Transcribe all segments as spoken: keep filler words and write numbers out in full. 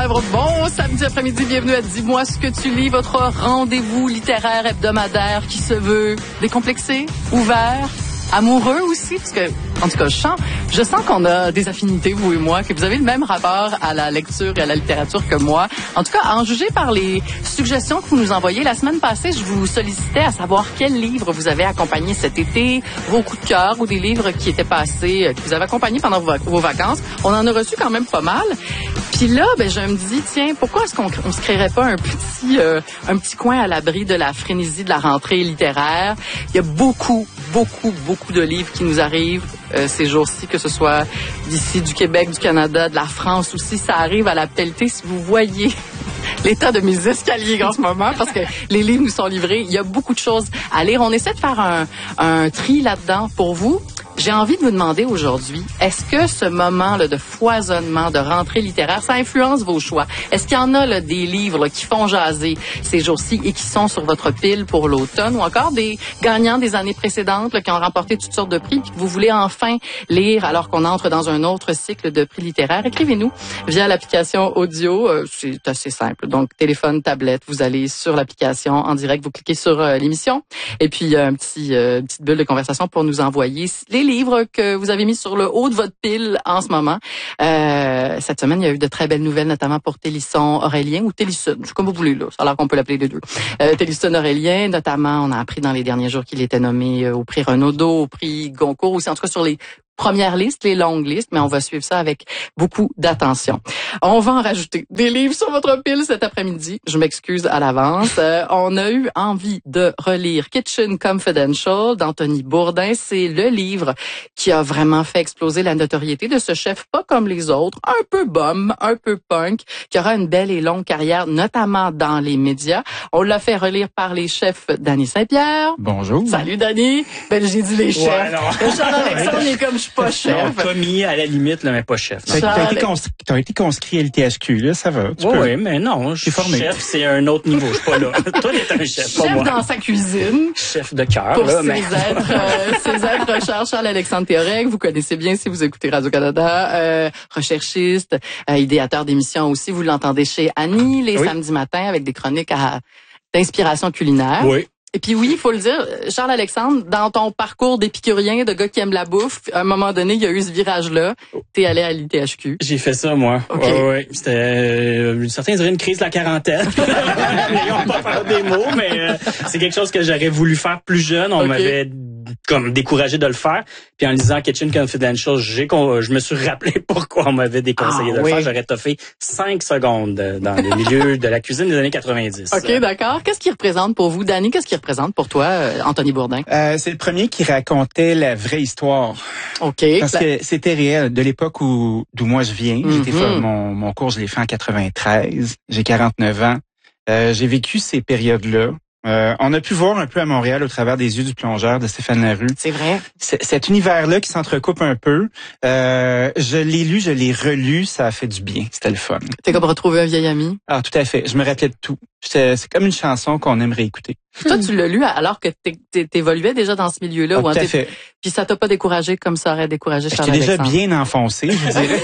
Lefebvre. Bon samedi après-midi, bienvenue à Dis-moi ce que tu lis, votre rendez-vous littéraire hebdomadaire qui se veut décomplexé, ouvert, amoureux aussi, parce que, en tout cas, je sens, je sens qu'on a des affinités, vous et moi, que vous avez le même rapport à la lecture et à la littérature que moi. En tout cas, à en juger par les suggestions que vous nous envoyez. La semaine passée, je vous sollicitais à savoir quels livres vous avez accompagnés cet été, vos coups de cœur ou des livres qui étaient passés, qui vous avaient accompagnés pendant vos, vos vacances. On en a reçu quand même pas mal. Puis là, ben, je me dis, tiens, pourquoi est-ce qu'on on se créerait pas un petit, euh, un petit coin à l'abri de la frénésie de la rentrée littéraire? Il y a beaucoup, beaucoup, beaucoup de livres qui nous arrivent euh, ces jours-ci, que ce soit d'ici, du Québec, du Canada, de la France aussi. Ça arrive à la pelletée. Si vous voyez l'état de mes escaliers en ce moment, parce que les livres nous sont livrés, il y a beaucoup de choses à lire. On essaie de faire un, un tri là-dedans pour vous. J'ai envie de vous demander aujourd'hui, est-ce que ce moment là, de foisonnement, de rentrée littéraire, ça influence vos choix? Est-ce qu'il y en a là, des livres là, qui font jaser ces jours-ci et qui sont sur votre pile pour l'automne, ou encore des gagnants des années précédentes là, qui ont remporté toutes sortes de prix et que vous voulez enfin lire alors qu'on entre dans un autre cycle de prix littéraires? Écrivez-nous via l'application audio. Euh, c'est assez simple. Donc, téléphone, tablette, vous allez sur l'application en direct, vous cliquez sur euh, l'émission et puis il y a un petit, euh, une petite bulle de conversation pour nous envoyer les livres que vous avez mis sur le haut de votre pile en ce moment. Euh, cette semaine, il y a eu de très belles nouvelles, notamment pour Télisson Aurélien ou Télisson, comme vous voulez là. Ça a l'air qu'on peut l'appeler les deux. Euh, Télisson Aurélien, notamment, on a appris dans les derniers jours qu'il était nommé au prix Renaudot, au prix Goncourt, aussi en tout cas sur les première liste, les longues listes, mais on va suivre ça avec beaucoup d'attention. On va en rajouter des livres sur votre pile cet après-midi. Je m'excuse à l'avance. Euh, on a eu envie de relire Kitchen Confidential d'Anthony Bourdain. C'est le livre qui a vraiment fait exploser la notoriété de ce chef pas comme les autres, un peu bum, un peu punk, qui aura une belle et longue carrière, notamment dans les médias. On l'a fait relire par les chefs Dany Saint-Pierre. Bonjour. Salut Dany. Ben, j'ai dit les chefs. Ouais, Charles-Alexandre est comme je suis pas chef. Non, commis à la limite, là, mais pas chef. T'as, t'as, été conscrit, t'as été conscrit à l'I T H Q, là, ça va. Tu oui, peux. Oui, mais non, je suis formé. Chef, c'est un autre niveau. Je suis pas là. Toi, t'es un chef, chef pas moi. dans sa cuisine. Chef de cœur, pour là, ses mais... êtres, euh, ses êtres recherche Charles-Alexandre Théorec. Vous connaissez bien si vous écoutez Radio-Canada. Euh, recherchiste, euh, idéateur d'émissions aussi. Vous l'entendez chez Annie les oui. samedis matins avec des chroniques à, d'inspiration culinaire. Oui. Et puis oui, il faut le dire, Charles-Alexandre, dans ton parcours d'épicurien, de gars qui aime la bouffe, à un moment donné, il y a eu ce virage-là. T'es allé à l'I T H Q. J'ai fait ça, moi. Okay. Ouais, ouais. C'était, euh, certains diraient une crise de la quarantaine. N'ayons pas peur des mots, mais euh, c'est quelque chose que j'aurais voulu faire plus jeune. On okay. m'avait comme découragé de le faire. Puis en lisant Kitchen Confidential, j'ai, je me suis rappelé pourquoi on m'avait déconseillé ah, de le oui. faire. J'aurais toffé cinq secondes dans le milieu de la cuisine des années quatre-vingt-dix. OK, d'accord. Qu'est-ce qu'il représente pour vous, Dany? Qu'est-ce qu'il représente pour toi, Anthony Bourdain? Euh, c'est le premier qui racontait la vraie histoire. OK. Parce la... que c'était réel. De l'époque où d'où moi je viens, mm-hmm. j'étais fait, mon, mon cours, je l'ai fait en quatre-vingt-treize. J'ai quarante-neuf ans. Euh, j'ai vécu ces périodes-là. Euh, on a pu voir un peu à Montréal au travers des yeux du plongeur de Stéphane Larue. C'est vrai. C- cet univers-là qui s'entrecoupe un peu. Euh, je l'ai lu, je l'ai relu, ça a fait du bien. C'était le fun. T'es comme retrouver un vieil ami? Ah, tout à fait. Je me rappelais de tout. J'étais, c'est comme une chanson qu'on aimerait écouter. Toi, tu l'as lu alors que t'évoluais déjà dans ce milieu-là. Ah, tout à fait. Puis ça t'a pas découragé comme ça aurait découragé Charles-Alexandre. J'étais déjà bien enfoncé, je dirais.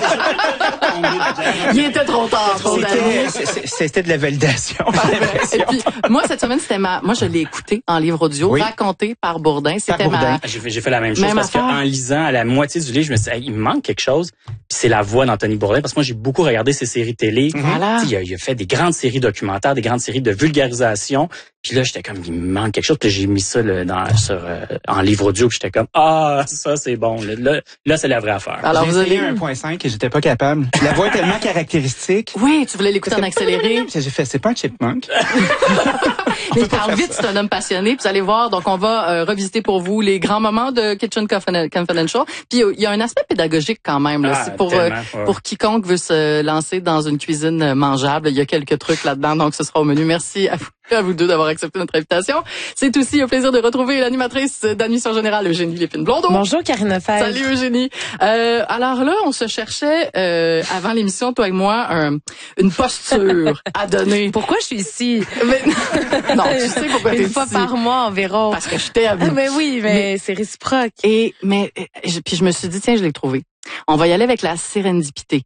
Il était trop tard pour C'était, c'était de la validation. Et puis, moi, cette semaine, c'était ma, moi, je l'ai écouté en livre audio, oui. raconté par Bourdain. C'était par Bourdain. ma, j'ai fait, j'ai fait la même chose même parce qu'en lisant à la moitié du livre, je me suis dit, hey, il me manque quelque chose. Puis c'est la voix d'Anthony Bourdain parce que moi, j'ai beaucoup regardé ses séries télé. Voilà. Il a, il a fait des grandes séries documentaires, des grandes séries de vulgarisation. Puis là, j'étais comme, il me manque quelque chose. Puis j'ai mis ça là, dans, sur, euh, en livre audio. Puis j'étais comme, ah, ça, c'est bon. Là, là, là c'est la vraie affaire. Alors, j'ai vous avez un point cinq et j'étais pas capable. La voix est tellement caractéristique. Oui, tu voulais l'écouter en accéléré. J'ai fait, c'est pas un chipmunk. Mais il parle vite, c'est un homme passionné. Puis vous allez voir, donc on va euh, revisiter pour vous les grands moments de Kitchen Confidential. Puis il y a un aspect pédagogique quand même. Là. Ah, c'est pour euh, ouais. pour quiconque veut se lancer dans une cuisine mangeable. Il y a quelques trucs là-dedans, donc ce sera au menu. Merci à vous. À vous deux d'avoir accepté notre invitation. C'est aussi un plaisir de retrouver l'animatrice d'Admission Générale, Eugénie Lépine-Blondeau. Bonjour, Karine Lefebvre. Salut, Eugénie. Euh, alors là, on se cherchait, euh, avant l'émission, toi et moi, un, une posture à donner. Pourquoi je suis ici? Mais, non, tu sais pourquoi t'es ici. Une fois par mois environ. Parce que je t'aime. Ah, mais oui, mais, mais c'est réciproque. Et, mais, je, puis je me suis dit, tiens, je l'ai trouvé. On va y aller avec la sérendipité.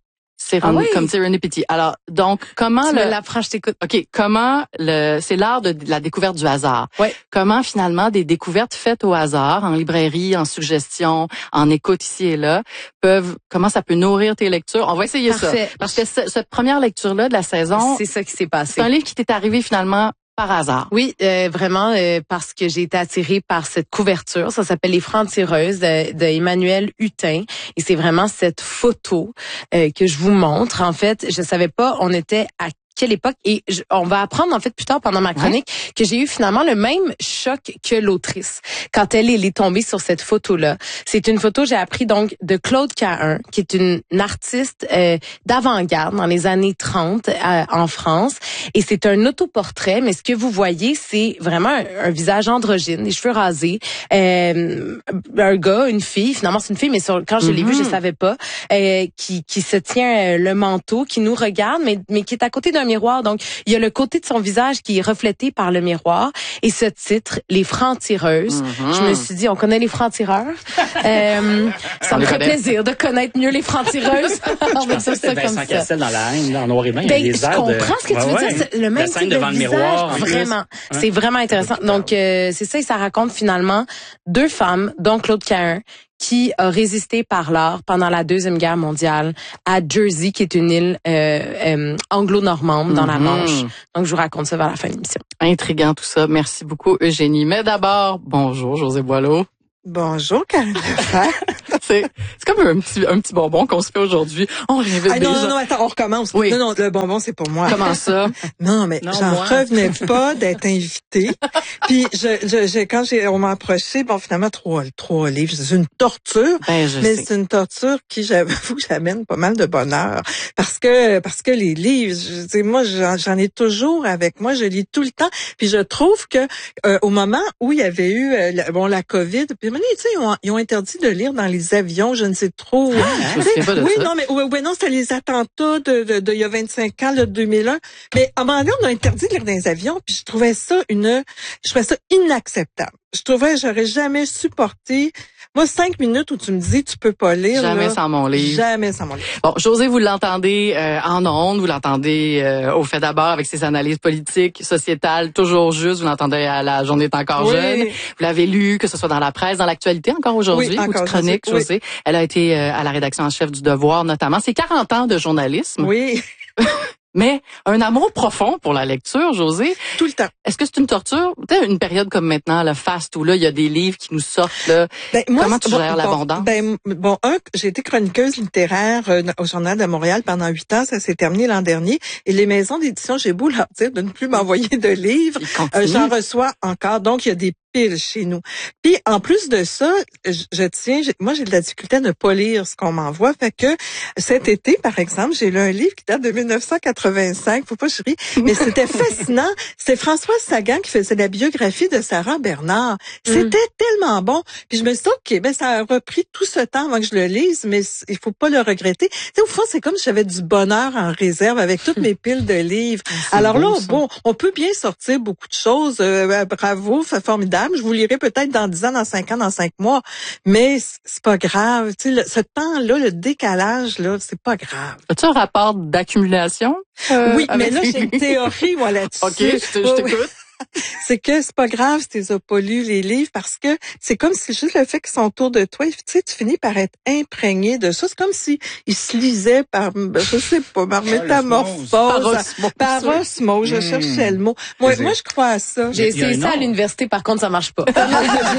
Sérén- Ah oui? comme Serendipity. Alors, donc, comment Tu le... me l'apprends, je t'écoute. OK, comment le... C'est l'art de la découverte du hasard. Ouais. Comment, finalement, des découvertes faites au hasard, en librairie, en suggestion, en écoute ici et là, peuvent... Comment ça peut nourrir tes lectures? On va essayer Parfait. ça. Parce que ce- cette première lecture-là de la saison, C'est ça qui s'est passé. c'est un livre qui t'est arrivé, finalement, par hasard. Oui, euh, vraiment, euh, parce que j'ai été attirée par cette couverture. Ça s'appelle Les Francs-tireuses de, de Emmanuel Hutin. Et c'est vraiment cette photo euh, que je vous montre. En fait, je savais pas, on était à quelle époque, et je, on va apprendre en fait plus tard pendant ma chronique ouais. que j'ai eu finalement le même choc que l'autrice quand elle, elle est tombée sur cette photo-là. C'est une photo, j'ai appris donc de Claude Cahun, qui est une, une artiste euh, d'avant-garde dans les années trente euh, en France, et c'est un autoportrait, mais ce que vous voyez, c'est vraiment un, un visage androgyne, des cheveux rasés, euh, un gars, une fille, finalement c'est une fille, mais sur, quand je mm-hmm. l'ai vu, je savais pas, euh, qui, qui se tient euh, le manteau, qui nous regarde, mais, mais qui est à côté d'un miroir. Donc, il y a le côté de son visage qui est reflété par le miroir. Et ce titre, Les Francs-tireuses, mm-hmm. je me suis dit, on connaît les francs-tireurs. euh, ça me ferait plaisir de connaître mieux les francs-tireuses. On va dire ça comme ça. Cassel dans la haine, en noir et blanc. Ben, il y a des je comprends de... ce que tu ouais, veux ouais. dire. Le même la scène devant le miroir. Vraiment. Ouais. C'est vraiment intéressant. Donc, euh, c'est ça, et ça raconte finalement deux femmes, dont Claude Cahun, qui a résisté par l'art pendant la Deuxième Guerre mondiale à Jersey, qui est une île euh, euh, anglo-normande dans mm-hmm. la Manche. Donc, je vous raconte ça vers la fin de l'émission. Intriguant tout ça. Merci beaucoup, Eugénie. Mais d'abord, bonjour, José Boileau. Bonjour, Karine Lefebvre. c'est, c'est comme un petit, un petit bonbon qu'on se fait aujourd'hui. On réinvite ah, des non, gens. non, non, attends, on recommence. Oui. Non, non, le bonbon, c'est pour moi. Comment ça? non, mais non, j'en moi. revenais pas d'être invitée. Puis, je, je, je, quand j'ai, on m'a approché, bon, finalement, trois, trois livres. C'est une torture. Ben, je mais sais. c'est une torture qui, j'avoue, j'amène pas mal de bonheur. Parce que, parce que les livres, je sais, moi, j'en, j'en ai toujours avec moi. Je lis tout le temps. Puis, je trouve que, euh, au moment où il y avait eu, euh, la, bon, la COVID, puis, tu sais, ils ont, ils ont interdit de lire dans les avions, je ne sais trop. Ah, je me souviens pas de oui, ça. non, mais oui, oui, non, c'était les attentats de, de, de, il y a vingt-cinq ans, là, de deux mille un. Mais à un moment donné, on a interdit de lire dans les avions, puis je trouvais ça une, je trouvais ça inacceptable. Je trouvais, j'aurais jamais supporté. Moi, cinq minutes où tu me dis, tu peux pas lire. Jamais là, sans mon livre. Jamais sans mon livre. Bon, José, vous l'entendez euh, en ondes, vous l'entendez euh, au fait d'abord avec ses analyses politiques, sociétales, toujours juste. Vous l'entendez à La Journée est encore oui. jeune. Vous l'avez lu, que ce soit dans la presse, dans l'actualité encore aujourd'hui, oui, ou encore de chronique, José. José. Oui. Elle a été euh, à la rédaction en chef du Devoir, notamment. C'est quarante ans de journalisme. Oui. Mais un amour profond pour la lecture, José. Tout le temps. Est-ce que c'est une torture? Peut-être une période comme maintenant, le fast, où là, il y a des livres qui nous sortent, là. Ben, moi, comment tu bon, gères l'abondance? Ben, bon, un, j'ai été chroniqueuse littéraire euh, au Journal de Montréal pendant huit ans. Ça s'est terminé l'an dernier. Et les maisons d'édition, j'ai beau leur dire de ne plus m'envoyer de livres. Euh, j'en reçois encore. Donc, il y a des piles chez nous. Puis, en plus de ça, je, je tiens, j'ai, moi, j'ai de la difficulté à ne pas lire ce qu'on m'envoie. Fait que cet été, par exemple, j'ai lu un livre qui date de dix-neuf cent quatre-vingt-cinq. Faut pas que je ris. Mais c'était fascinant. C'était Françoise Sagan qui faisait la biographie de Sarah Bernard. C'était mm. tellement bon. Puis je me suis dit, OK, ben, ça a repris tout ce temps avant que je le lise, mais il faut pas le regretter. Tu sais, au fond, c'est comme si j'avais du bonheur en réserve avec toutes mes piles de livres. C'est Alors beau, là, ça. Bon, on peut bien sortir beaucoup de choses. Euh, bravo, c'est formidable. Je vous lirai peut-être dans dix ans, dans cinq ans, dans cinq mois. Mais c'est pas grave. Tu sais, le, ce temps-là, le décalage, là, c'est pas grave. As-tu un rapport d'accumulation? Euh, oui, mais là, j'ai une théorie, moi, là-dessus. OK, je, te, je t'écoute. C'est que c'est pas grave si tu les as pas lus, les livres, parce que c'est comme si juste le fait qu'ils sont autour de toi, tu sais, tu finis par être imprégné de ça. C'est comme si ils se lisaient par, je sais pas, par métamorphose. Par osmose. Par osmose, je mmh. cherchais le mot. Moi, moi, je crois à ça. J'ai essayé ça à l'université, par contre, ça marche pas. Ça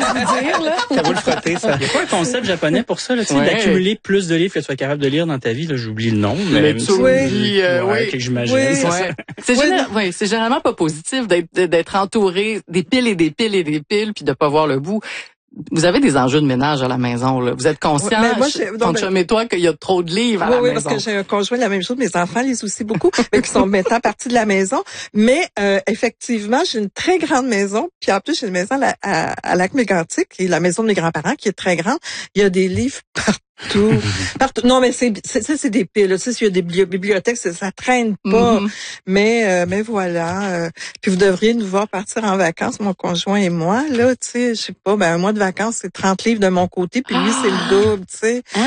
vaut le frotter, ça. Il y a pas un concept japonais pour ça, là, tu sais, ouais. d'accumuler plus de livres que tu sois capable de lire dans ta vie, là, j'oublie le nom, mais, mais tu oublies, euh, ouais, oui. que j'imagine. Oui, c'est, ouais. c'est, oui, général, ouais, c'est généralement pas positif d'être, d'être entouré des piles et des piles et des piles puis de pas voir le bout. Vous avez des enjeux de ménage à la maison, là. Vous êtes conscient, ouais, moi, ton chum et toi, qu'il y a trop de livres à oui, la oui, maison. Oui, parce que j'ai un conjoint, la même chose. Mes enfants lisent aussi beaucoup, mais qui sont maintenant partis de la maison. Mais euh, effectivement, j'ai une très grande maison. Puis en plus, j'ai une maison à, à, à Lac-Mégantic, qui est la maison de mes grands-parents, qui est très grande. Il y a des livres partout. Tout. Partout. Non, mais c'est, c'est, ça, c'est des piles. Tu sais, s'il y a des bibliothèques, ça, ça traîne pas. Mm-hmm. Mais, euh, mais voilà. Euh, puis vous devriez nous voir partir en vacances, mon conjoint et moi. Là, tu sais, je sais pas, ben, un mois de vacances, c'est trente livres de mon côté, puis lui, ah! c'est le double, tu sais. Ah!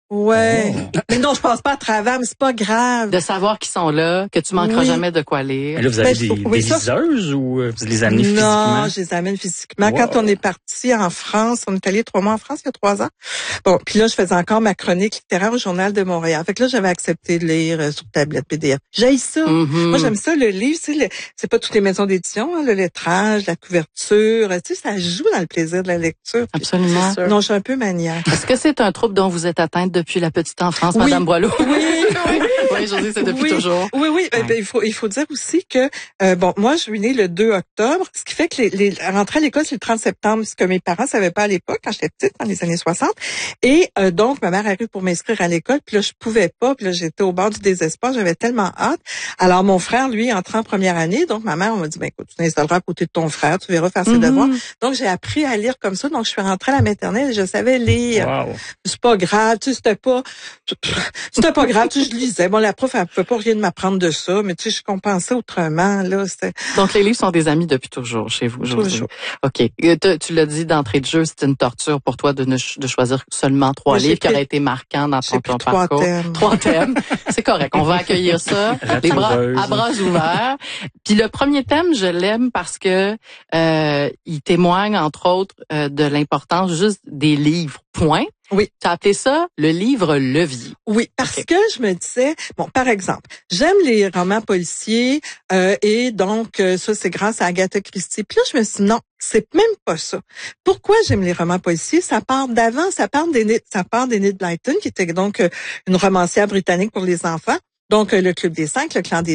Ouais. Oh. Mais non, je passe pas à travers, mais c'est pas grave. De savoir qu'ils sont là, que tu manqueras oui. jamais de quoi lire. Mais là, vous avez ben, des, oui, des ça, liseuses ou vous les amenez non, physiquement? Non, je les amène physiquement. Wow. Quand on est parti en France, on est allé trois mois en France il y a trois ans. Bon, puis là, je faisais encore ma chronique littéraire au Journal de Montréal. Fait que là, j'avais accepté de lire euh, sur tablette P D F. J'aille ça. Mm-hmm. Moi, j'aime ça, le livre. Tu sais, le, c'est pas toutes les maisons d'édition, hein, le lettrage, la couverture. Tu sais, ça joue dans le plaisir de la lecture. Absolument. Non, je suis un peu maniaque. Est-ce que c'est un trouble dont vous êtes atteinte depuis la petite enfance? France, oui. Madame Boileau. Oui, oui. Oui, je dis c'est depuis oui. toujours. Oui, oui. Ouais. Ben, il faut, il faut dire aussi que, euh, bon, moi, je suis née le deux octobre, ce qui fait que les, les rentrer à l'école, c'est le trente septembre, ce que mes parents savaient pas à l'époque, quand j'étais petite, dans les années soixante. Et, euh, donc, ma mère arrive pour m'inscrire à l'école, puis là, je pouvais pas, puis là, j'étais au bord du désespoir, j'avais tellement hâte. Alors, mon frère, lui, entrant en première année, donc ma mère, on m'a dit, ben, écoute, tu t'installeras à côté de ton frère, tu verras faire ses mm-hmm. devoirs. Donc, j'ai appris à lire comme ça, donc je suis rentrée à la maternelle et je savais lire. Wow. C'est pas grave, tu sais, c'était pas, c'était pas grave, tu sais, je lisais. Bon, la prof, elle pouvait pas rien de m'apprendre de ça, mais tu sais, je compensais autrement, là. C'était... Donc, les livres sont des amis depuis toujours chez vous, toujours. OK. Tu, tu l'as dit d'entrée de jeu, c'était une torture pour toi de, ne, de choisir seulement trois Moi, livres qui auraient été marquants dans ton, ton trois parcours. Thèmes. Trois thèmes. C'est correct. On va accueillir ça. Les bras, à bras ouverts. Puis le premier thème, je l'aime parce que euh, il témoigne, entre autres, euh, de l'importance juste des livres. Point. Oui. Tu as appelé ça le livre levier. Oui, parce okay. que je me disais, bon, par exemple, j'aime les romans policiers euh, et donc euh, ça c'est grâce à Agatha Christie. Puis là je me suis dit non, c'est même pas ça. Pourquoi j'aime les romans policiers? Ça part d'avant, ça part d'Enid, ça part d'Enid Blyton qui était donc euh, une romancière britannique pour les enfants. Donc euh, le Club des Cinq, le Clan des